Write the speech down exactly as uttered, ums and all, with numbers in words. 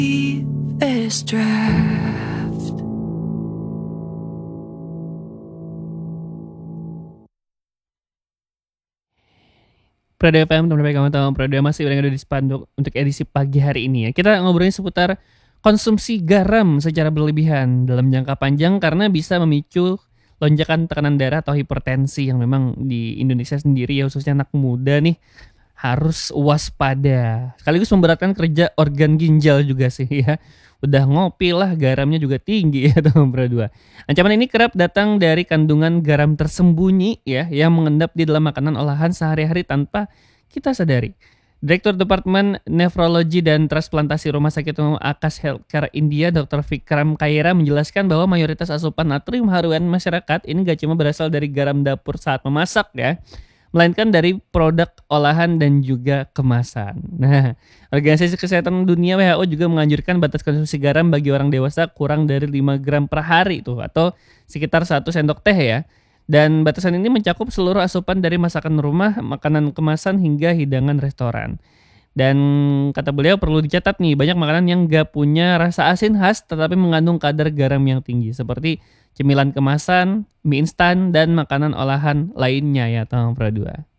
this draft. Prada F M, teman-teman kamu tahu Prada masih berada di Spanduk untuk edisi pagi hari ini ya. Kita ngobrolin seputar konsumsi garam secara berlebihan dalam jangka panjang karena bisa memicu lonjakan tekanan darah atau hipertensi yang memang di Indonesia sendiri ya, khususnya anak muda nih harus waspada. Sekaligus memberatkan kerja organ ginjal juga sih ya. Udah ngopi lah, garamnya juga tinggi ya teman dua. Ancaman ini kerap datang dari kandungan garam tersembunyi ya yang mengendap di dalam makanan olahan sehari-hari tanpa kita sadari. Direktur Departemen Nefrologi dan Transplantasi Rumah Sakit Umum Akas Healthcare India, dokter Vikram Kaira menjelaskan bahwa mayoritas asupan natrium harian masyarakat ini gak cuma berasal dari garam dapur saat memasak ya, melainkan dari produk olahan dan juga kemasan. Nah, Organisasi Kesehatan Dunia W H O juga menganjurkan batas konsumsi garam bagi orang dewasa kurang dari lima gram per hari tuh atau sekitar satu sendok teh ya. Dan batasan ini mencakup seluruh asupan dari masakan rumah, makanan kemasan hingga hidangan restoran. Dan kata beliau perlu dicatat nih, banyak makanan yang gak punya rasa asin khas tetapi mengandung kadar garam yang tinggi seperti cemilan kemasan, mie instan, dan makanan olahan lainnya ya teman dua.